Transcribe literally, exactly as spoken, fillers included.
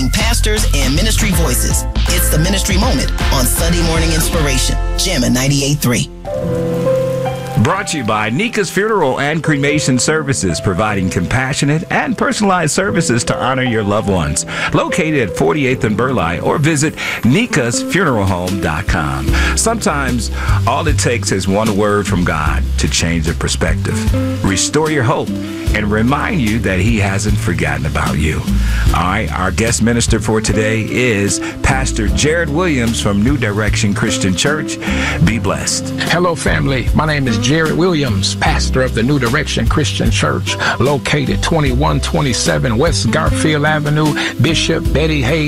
celebrating pastors and ministry voices. It's the Ministry Moment on Sunday Morning Inspiration, Jammin' ninety-eight point three. Brought to you by Nika's Funeral and Cremation Services, providing compassionate and personalized services to honor your loved ones. Located at forty-eighth and Burleigh, or visit nikas funeral home dot com. Sometimes all it takes is one word from God to change the perspective, restore your hope, and remind you that He hasn't forgotten about you. All right, our guest minister for today is Pastor Jared Williams from New Direction Christian Church. Be blessed. Hello, family. My name is Jared Williams, pastor of the New Direction Christian Church, located twenty-one twenty-seven West Garfield Avenue, Bishop Betty Hayes